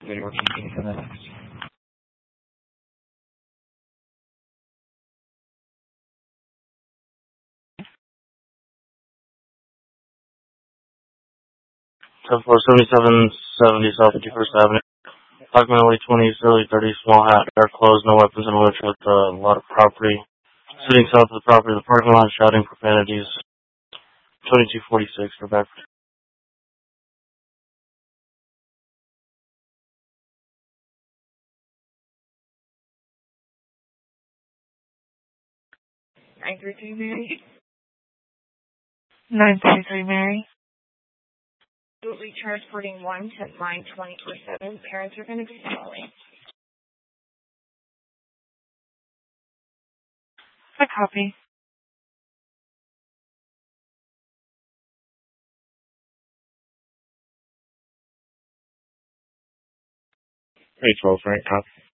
good or continue to the next. 7770 South 51st Avenue. Approximately 20, early 30, small hat, dark clothes, no weapons in which with a lot of property. Sitting south of the property, the parking lot, shouting profanities. 2246, we're back. 933 Mary. 933 Mary. We'll be transporting one to line 24/7. Parents are going to be following. I copy. Hey, 12, right? Copy.